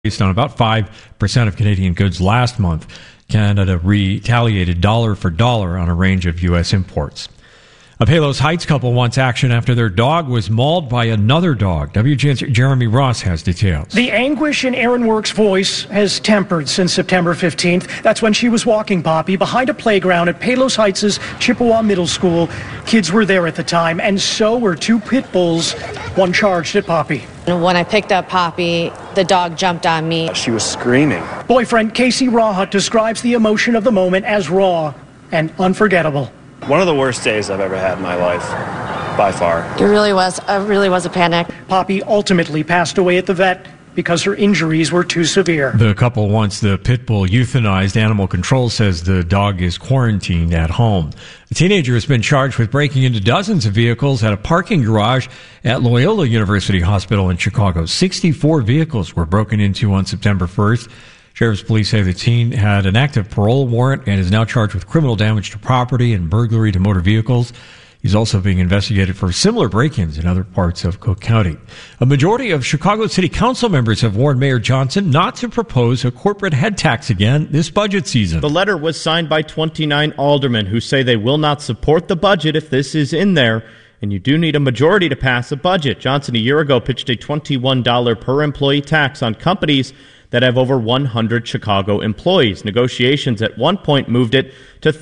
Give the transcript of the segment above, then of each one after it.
based on about 5% of Canadian goods last month. Canada retaliated dollar for dollar on a range of U.S. imports. A Palos Heights couple wants action after their dog was mauled by another dog. WGN's Jeremy Ross has details. The anguish in Erin Work's voice has tempered since September 15th. That's when she was walking Poppy behind a playground at Palos Heights' Chippewa Middle School. Kids were there at the time, and so were two pit bulls, one charged at Poppy. When I picked up Poppy, the dog jumped on me. She was screaming. Boyfriend Casey Rawhut describes the emotion of the moment as raw and unforgettable. One of the worst days I've ever had in my life, by far. It really was a panic. Poppy ultimately passed away at the vet because her injuries were too severe. The couple wants the pit bull euthanized. Animal Control says the dog is quarantined at home. The teenager has been charged with breaking into dozens of vehicles at a parking garage at Loyola University Hospital in Chicago. 64 vehicles were broken into on September 1st. Sheriff's police say the teen had an active parole warrant and is now charged with criminal damage to property and burglary to motor vehicles. He's also being investigated for similar break-ins in other parts of Cook County. A majority of Chicago City Council members have warned Mayor Johnson not to propose a corporate head tax again this budget season. The letter was signed by 29 aldermen who say they will not support the budget if this is in there. And you do need a majority to pass a budget. Johnson a year ago pitched a $21 per employee tax on companies that have over 100 Chicago employees. Negotiations at one point moved it to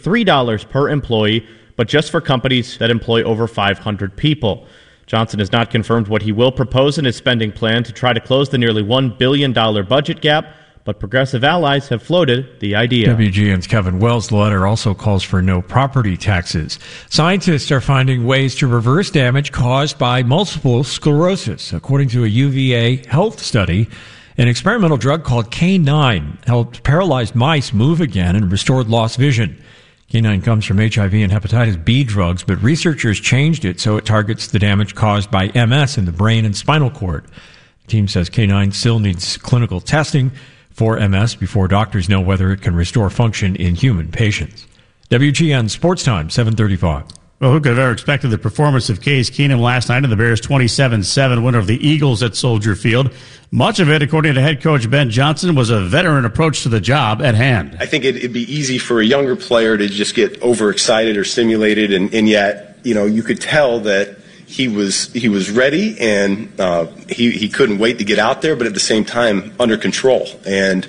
$33 per employee, but just for companies that employ over 500 people. Johnson has not confirmed what he will propose in his spending plan to try to close the nearly $1 billion budget gap, but progressive allies have floated the idea. WGN's Kevin Wells' letter also calls for no property taxes. Scientists are finding ways to reverse damage caused by multiple sclerosis. According to a UVA health study, an experimental drug called K9 helped paralyzed mice move again and restored lost vision. K9 comes from HIV and hepatitis B drugs, but researchers changed it so it targets the damage caused by MS in the brain and spinal cord. The team says K9 still needs clinical testing for MS before doctors know whether it can restore function in human patients. WGN Sports Time, 7:35. Well, who could have ever expected the performance of Case Keenum last night in the Bears' 27-7 win over the Eagles at Soldier Field? Much of it, according to head coach Ben Johnson, was a veteran approach to the job at hand. I think it'd be easy for a younger player to just get overexcited or stimulated, and yet, you could tell that he was ready and he couldn't wait to get out there, but at the same time under control. And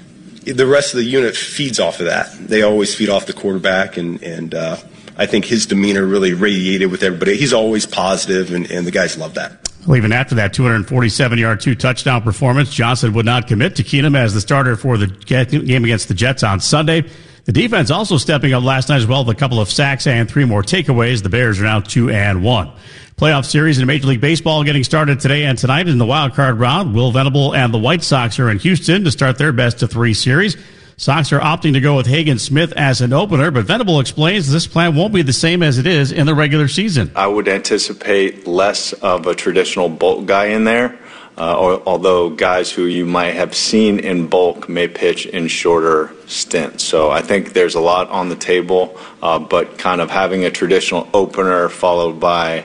the rest of the unit feeds off of that. They always feed off the quarterback, and I think his demeanor really radiated with everybody. He's always positive, and the guys love that. Well, even after that 247-yard, two-touchdown performance, Johnson would not commit to Keenum as the starter for the game against the Jets on Sunday. The defense also stepping up last night as well with a couple of sacks and 3 more takeaways. The Bears are now 2-1. Playoff series in Major League Baseball getting started today and tonight in the wild card round. Will Venable and the White Sox are in Houston to start their best-of-3 series. Sox are opting to go with Hagen Smith as an opener, but Venable explains this plan won't be the same as it is in the regular season. I would anticipate less of a traditional bulk guy in there, although guys who you might have seen in bulk may pitch in shorter stints. So I think there's a lot on the table, but kind of having a traditional opener followed by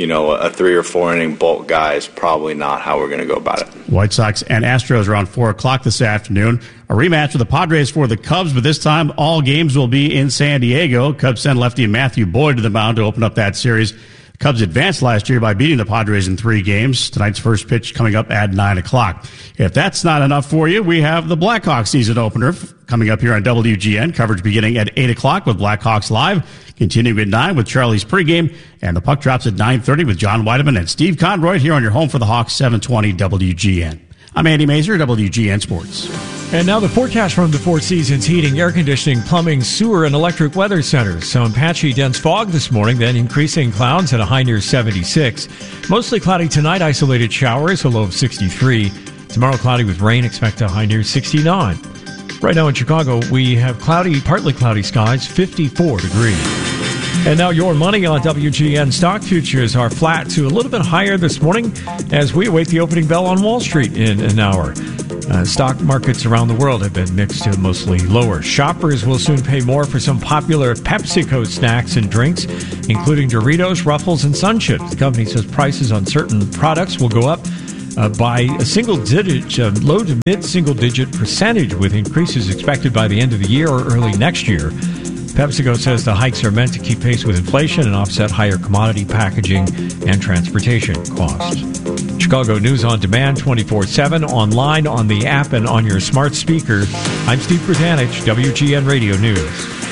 a 3 or 4 inning bulk guy is probably not how we're going to go about it. White Sox and Astros around 4 o'clock this afternoon. A rematch with the Padres for the Cubs, but this time all games will be in San Diego. Cubs send lefty Matthew Boyd to the mound to open up that series. Cubs advanced last year by beating the Padres in 3 games. Tonight's first pitch coming up at 9 o'clock. If that's not enough for you, we have the Blackhawks season opener coming up here on WGN. Coverage beginning at 8 o'clock with Blackhawks Live. Continuing at 9 with Charlie's pregame. And the puck drops at 9:30 with John Weideman and Steve Conroy here on your home for the Hawks, 720 WGN. I'm Andy Mazur, WGN Sports. And now the forecast from the Four Seasons Heating, Air Conditioning, Plumbing, Sewer, and Electric Weather Centers. Some patchy, dense fog this morning, then increasing clouds at a high near 76. Mostly cloudy tonight, isolated showers, a low of 63. Tomorrow cloudy with rain, expect a high near 69. Right now in Chicago, we have cloudy, partly cloudy skies, 54 degrees. And now your money on WGN. Stock futures are flat to a little bit higher this morning as we await the opening bell on Wall Street in an hour. Stock markets around the world have been mixed to mostly lower. Shoppers will soon pay more for some popular PepsiCo snacks and drinks, including Doritos, Ruffles, and Sun Chips. The company says prices on certain products will go up. by a low to mid-single-digit percentage, with increases expected by the end of the year or early next year. PepsiCo says the hikes are meant to keep pace with inflation and offset higher commodity, packaging, and transportation costs. Chicago News on Demand 24/7, online, on the app, and on your smart speaker. I'm Steve Bertanich, WGN Radio News.